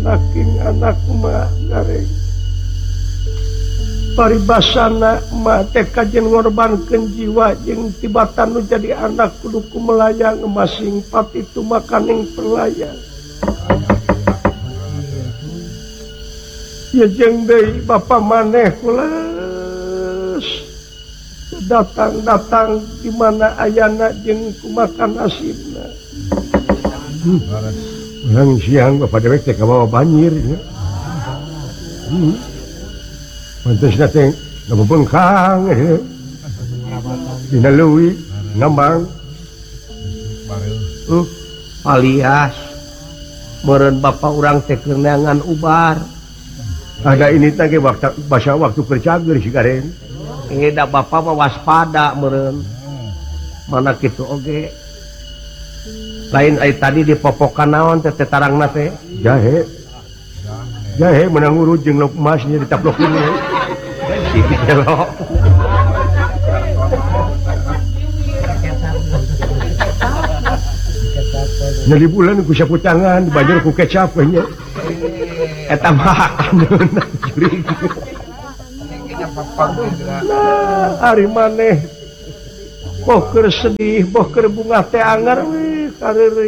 saking anak mah gareng paribasana mah teh kajen ngorbankeun jiwa jeung tibatan nu jadi anak kudu kumelayang masing pati itu makaning perlayang ya jeung deui bapa maneh kules datang di mana ayana jeung kumakan nasibna urang siang bapa dewek teh kabawa banjir ya mantesna teh ngabengkang dina leuwih ngambang alias meureun bapa urang teh keur neangan ubar ada ini teh ge waktu kercager si garen da bapa mah waspada meureun mana kitu oge lain ai tadi di popokan naon teh tarangna teh jahe menang urut jeung lok emasnya ditaplokeun si kelo Nali bulan ku sapu tangan dibanjur ku kecap nya eta mah jurig hari maneh boh keur sedih boh keur bunga teh anger we kareureuy